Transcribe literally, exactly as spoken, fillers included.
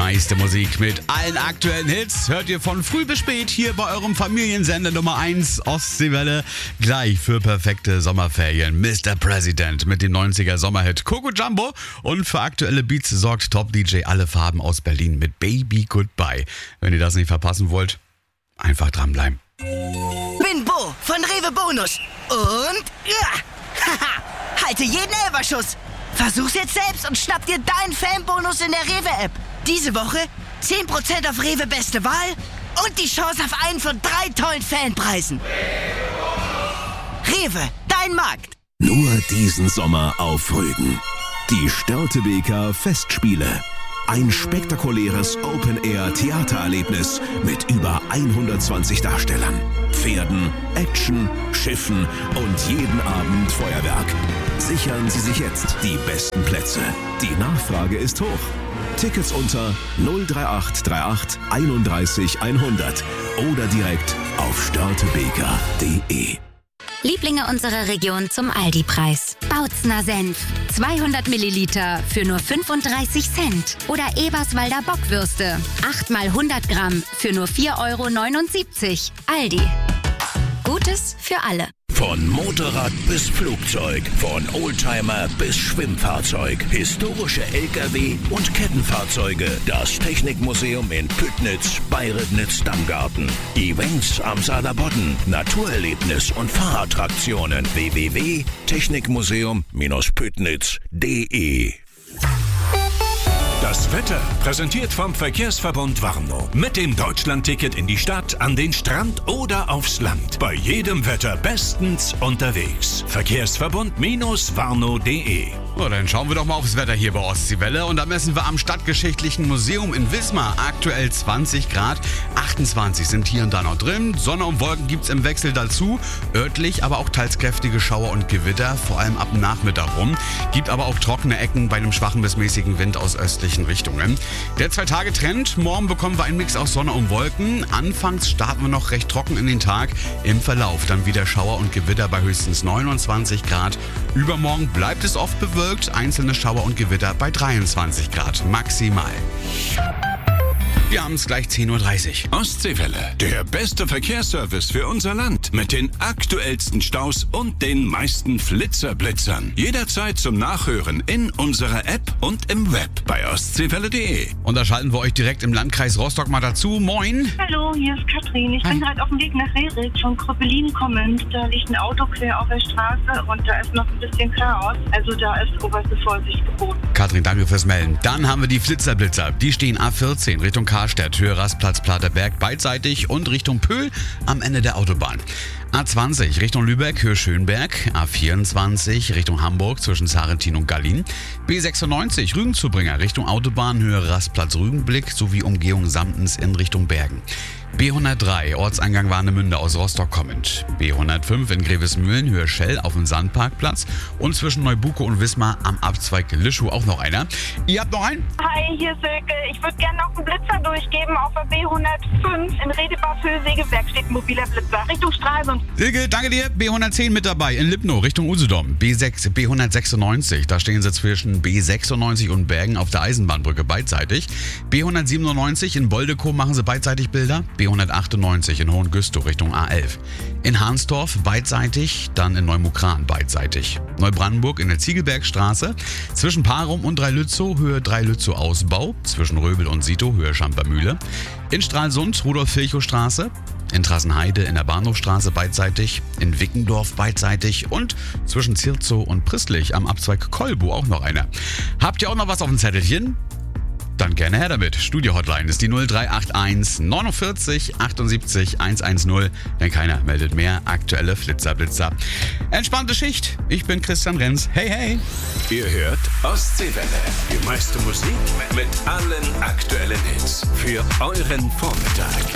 meiste Musik mit allen aktuellen Hits hört ihr von früh bis spät hier bei eurem Familiensender Nummer eins Ostseewelle. Gleich für perfekte Sommerferien Mister President mit dem neunziger Sommerhit Coco Jumbo. Und für aktuelle Beats sorgt Top-D J Alle Farben aus Berlin mit Baby Goodbye. Wenn ihr das nicht verpassen wollt, einfach dranbleiben. Bin Bo von Rewe Bonus. Und ja, haha, halte jeden Elferschuss. Versuch's jetzt selbst und schnapp dir deinen Fanbonus in der Rewe-App. Diese Woche zehn Prozent auf Rewe Beste Wahl und die Chance auf einen von drei tollen Fanpreisen. Rewe, dein Markt. Nur diesen Sommer auf Rügen. Die Störtebeker Festspiele. Ein spektakuläres Open-Air-Theatererlebnis mit über hundertzwanzig Darstellern, Pferden, Action, Schiffen und jeden Abend Feuerwerk. Sichern Sie sich jetzt die besten Plätze. Die Nachfrage ist hoch. Tickets unter null drei acht drei acht einunddreißig hundert oder direkt auf störtebeker punkt de. Lieblinge unserer Region zum Aldi-Preis. Bautzner Senf. zweihundert Milliliter für nur fünfunddreißig Cent. Oder Eberswalder Bockwürste. acht mal hundert Gramm für nur vier Euro neunundsiebzig. Aldi. Gutes für alle. Von Motorrad bis Flugzeug, von Oldtimer bis Schwimmfahrzeug, historische L K W und Kettenfahrzeuge. Das Technikmuseum in Püttnitz, Bayrednitz-Dammgarten. Events am Saarlandbodden, Naturerlebnis und Fahrattraktionen. w w w punkt technikmuseum Püttnitz punkt de. Das Wetter präsentiert vom Verkehrsverbund Warnow. Mit dem Deutschlandticket in die Stadt, an den Strand oder aufs Land. Bei jedem Wetter bestens unterwegs. Verkehrsverbund-warnow punkt de. So, dann schauen wir doch mal aufs Wetter hier bei Ostseewelle. Und da messen wir am Stadtgeschichtlichen Museum in Wismar aktuell zwanzig Grad. achtundzwanzig sind hier und da noch drin. Sonne und Wolken gibt's im Wechsel dazu. Örtlich aber auch teils kräftige Schauer und Gewitter, vor allem ab dem Nachmittag rum. Gibt aber auch trockene Ecken bei einem schwachen bis mäßigen Wind aus östlichen Richtungen. Der Zwei-Tage-Trend. Morgen bekommen wir einen Mix aus Sonne und Wolken. Anfangs starten wir noch recht trocken in den Tag. Im Verlauf dann wieder Schauer und Gewitter bei höchstens neunundzwanzig Grad. Übermorgen bleibt es oft bewölkt. Einzelne Schauer und Gewitter bei dreiundzwanzig Grad maximal. Wir haben es gleich zehn Uhr dreißig. Ostseewelle, der beste Verkehrsservice für unser Land. Mit den aktuellsten Staus und den meisten Flitzerblitzern. Jederzeit zum Nachhören in unserer App und im Web bei ostseewelle punkt de. Und da schalten wir euch direkt im Landkreis Rostock mal dazu. Moin. Hallo, hier ist Katrin. Ich Hi. bin gerade auf dem Weg nach Rerik, von Kröpelin kommend. Da liegt ein Auto quer auf der Straße und da ist noch ein bisschen Chaos. Also da ist oberste Vorsicht geboten. Katrin, danke fürs Melden. Dann haben wir die Flitzerblitzer. Die stehen A vierzehn Richtung Karstadt, Höhe Rastplatz Platerberg beidseitig und Richtung Pöhl am Ende der Autobahn. A zwanzig Richtung Lübeck, Höhe Schönberg. A vierundzwanzig Richtung Hamburg zwischen Sarentin und Gallin. B sechsundneunzig Rügenzubringer Richtung Autobahn, Höhe Rastplatz Rügenblick sowie Umgehung Samtens in Richtung Bergen. B hundertdrei Ortseingang Warnemünde aus Rostock kommend. B hundertfünf in Grevesmühlen, Höhe Schell auf dem Sandparkplatz. Und zwischen Neubuke und Wismar am Abzweig Lischow auch noch einer. Ihr habt noch einen? Hi, hier ist Silke. Ich würde gerne noch einen Blitzer durchgeben auf der B hundertfünf in Redebach-Höhe-Sägewerk steht ein mobiler Blitzer. Richtung Stralsund. Silke, danke dir. B hundertzehn mit dabei in Lipnow Richtung Usedom. B sechs, B hundertsechsundneunzig, da stehen sie zwischen B sechsundneunzig und Bergen auf der Eisenbahnbrücke beidseitig. B hundertsiebenundneunzig in Boldekow machen sie beidseitig Bilder. B hundertachtundneunzig in Hohengüstow Richtung A elf. In Harnsdorf beidseitig, dann in Neumukran beidseitig. Neubrandenburg in der Ziegelbergstraße. Zwischen Parum und Dreilützow, Höhe Dreilützow Ausbau. Zwischen Röbel und Sito, Höhe Schampermühle. In Stralsund, Rudolf-Virchow-Straße. In Trassenheide in der Bahnhofstraße beidseitig. In Wickendorf beidseitig. Und zwischen Zirzow und Pristlich am Abzweig Kolbu auch noch einer. Habt ihr auch noch was auf dem Zettelchen? Dann gerne her damit. Studio-Hotline ist die null drei acht eins neunundvierzig achtundsiebzig hundertzehn. Wenn keiner meldet mehr, aktuelle Flitzerblitzer. Entspannte Schicht. Ich bin Christian Renz. Hey, hey. Ihr hört Ostseewelle. Die meiste Musik mit allen aktuellen Hits. Für euren Vormittag.